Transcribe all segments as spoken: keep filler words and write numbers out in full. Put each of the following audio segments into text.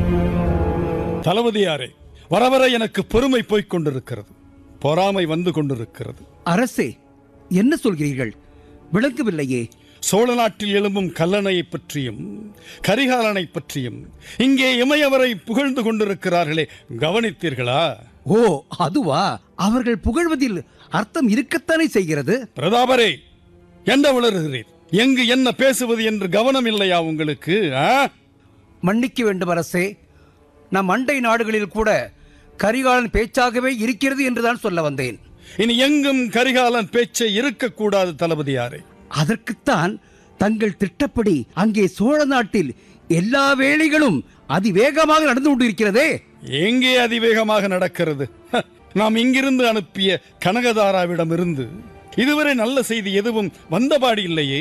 தளபதியாரே, வர வர எனக்கு பொறுமை போய்க் கொண்டிருக்கிறது, பொறாமை வந்து கொண்டிருக்கிறது. அரசே, என்ன சொல்கிறீர்கள்? விளங்கவில்லையே. சோழ நாட்டில் எழும்பும் கல்லணையை பற்றியும் கரிகாலனை பற்றியும் இங்கே இமையவரை புகழ்ந்து கொண்டிருக்கிறார்களே, கவனித்தீர்களா? ஓ, அதுவா? அவர்கள் புகழ்வதில் அர்த்தம் இருக்கத்தானே செய்கிறது. பிரதாபரே, என்ன உளறுகிறீர்? எங்கு என்ன பேசுவது என்று கவனம் இல்லையா உங்களுக்கு? மன்னிக்க வேண்டும் அரசே, நம் அண்டை நாடுகளில் கூட கரிகாலன் பேச்சாகவே இருக்கிறது என்றுதான் சொல்ல வந்தேன். இனி எங்கும் கரிகாலன் பேச்சை இருக்கக்கூடாது தளபதியாரே. அதற்குத்தான் தங்கள் திட்டப்படி அங்கே சோழ நாட்டில் எல்லா வேளைகளும் அதிவேகமாக நடந்து கொண்டிருக்கிறதே. எங்கே அதிவேகமாக நடக்கிறது? நாம் இங்கிருந்து அனுப்பிய கனகதாராவிடம் இருந்து இதுவரை நல்ல செய்தி எதுவும் வந்தபாடி இல்லையே.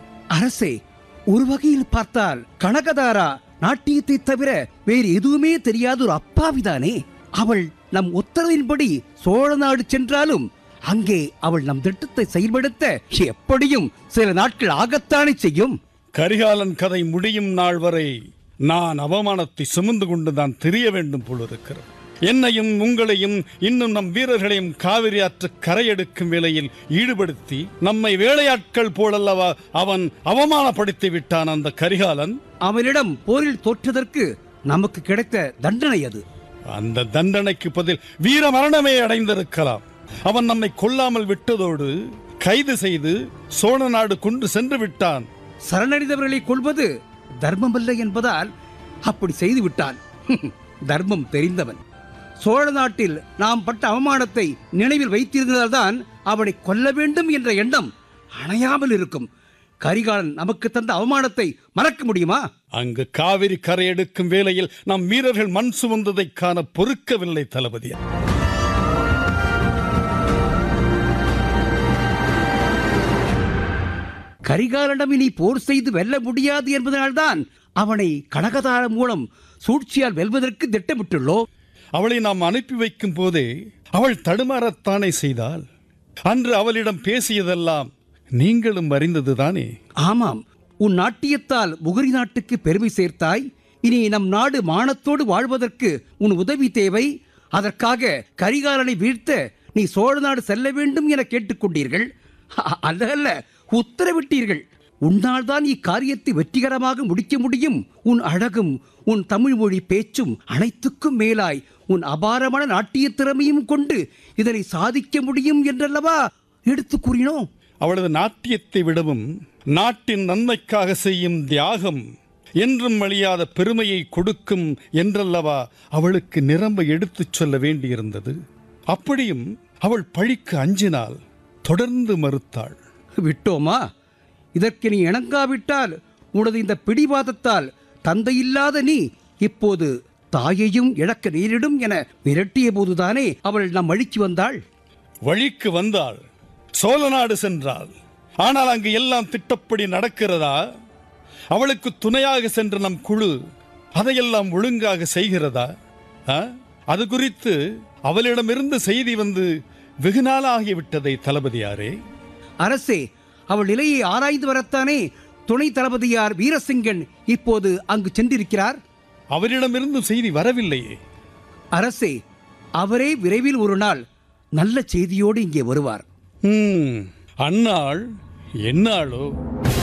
அரசே, ஒரு வகையில் பார்த்தால் கனகதாரா நாட்டியத்தை தவிர வேறு எதுவுமே தெரியாத ஒரு அப்பாவிதானே. அவள் நம் உத்தரவின்படி சோழ நாடு சென்றாலும் அங்கே அவள் நம் திட்டத்தை செயல்படுத்த எப்படியும் சில நாட்கள் ஆகத்தானே செய்யும். கரிகாலன் கதை முடியும் நாள் வரை நான் அவமானத்தை சுமந்து கொண்டுதான் தெரிய வேண்டும் போலிருக்கிறது. என்னையும் உங்களையும் இன்னும் நம் வீரர்களையும் காவிரி ஆற்று கரையெடுக்கும் வேளையில் ஈடுபடுத்தி நம்மை வேலையாட்கள் போலல்லவா அவன் அவமானப்படுத்தி விட்டான் அந்த கரிகாலன். அவனிடம் போரில் தோற்றதற்கு நமக்கு கிடைத்த தண்டனை அது. அந்த தண்டனைக்கு பதில் வீர மரணமே அடைந்திருக்கலாம். அவன் நம்மை கொல்லாமல் விட்டதோடு கைது செய்து சோழ நாடு கொண்டு சென்று விட்டான். சரணடைந்தவர்களை கொள்வது தர்மமல்ல என்பதால் அப்படி செய்து விட்டான். தர்மம் தெரிந்தவன். சோழ நாட்டில் நாம் பட்ட அவமானத்தை நினைவில் வைத்திருந்ததால்தான் அவனை கொல்ல வேண்டும் என்ற எண்ணம் அணையாமல் இருக்கும். கரிகாலன் நமக்கு தந்த அவமானத்தை மறக்க முடியுமா? அங்கு காவிரி கரை எடுக்கும் வேளையில் நம் வீரர்கள் மண் சுமந்ததை காண பொறுக்கவில்லை தளபதியா. கரிகாலனிடம் இனி போர் செய்து வெல்ல முடியாது என்பதனால்தான் அவனை கனகதார மூலம் சூழ்ச்சியால் வெல்வதற்கு திட்டமிட்டுள்ளோம். அவளை நாம் அனுப்பி வைக்கும் போதே அவள் தடுமாறத்தானே செய்தாள். அன்று அவளிடம் பேசியதெல்லாம் நீங்களும் அறிந்ததுதானே? ஆமாம், உன் நாட்டியத்தால் முகரி நாட்டுக்கு பெருமை சேர்த்தாய். இனி நம் நாடு மானத்தோடு வாழ்வதற்கு உன் உதவி தேவை. அதற்காக கரிகாலனை வீழ்த்த நீ சோழ நாடு செல்ல வேண்டும் என கேட்டுக்கொண்டீர்கள். அல்ல அல்ல, உத்தரவிட்டீர்கள். உன்னால் தான் இக்காரியத்தை வெற்றிகரமாக முடிக்க முடியும். உன் அழகும் உன் தமிழ் மொழி பேச்சும் அனைத்துக்கும் மேலாய் உன் அபாரமான நாட்டிய திறமையும் கொண்டு இதனை சாதிக்க முடியும் என்றல்லவா எடுத்து கூறினோம். அவளது நாட்டியத்தை விடவும் நாட்டின் நன்மைக்காக செய்யும் தியாகம் என்றும் அழியாத பெருமையை கொடுக்கும் என்றல்லவா அவளுக்கு நிரம்ப எடுத்துச் சொல்ல வேண்டியிருந்தது. அப்படியும் அவள் பழிக்கு அஞ்சினால் தொடர்ந்து மறுத்தாள். விட்டோமா? இதற்கு நீ இணங்காவிட்டால் உனது இந்த பிடிவாதத்தால் தந்தையில்லாத நீ இப்போது தாயையும் இழக்க நேரிடும் என விரட்டிய போதுதானே அவள் நம் வழிக்கு வந்தாள். வழிக்கு வந்தாள், சோழ நாடு சென்றாள். ஆனால் அங்கு எல்லாம் திட்டப்படி நடக்கிறதா? அவளுக்கு துணையாக சென்ற நம் குழு அதையெல்லாம் ஒழுங்காக செய்கிறதா? அது குறித்து அவளிடமிருந்து செய்தி வந்து வெகு நாளாகிவிட்டதை தளபதியாரே. அரசே, அவள் நிலையை ஆராய்ந்து வரத்தானே துணை தளபதியார் வீரசிங்கன் இப்போது அங்கு சென்றிருக்கிறார். அவரிடமிருந்து செய்தி வரவில்லையே. அரசே, அவரே விரைவில் ஒரு நாள் நல்ல செய்தியோடு இங்கே வருவார். அந்நாள் என்னாளோ?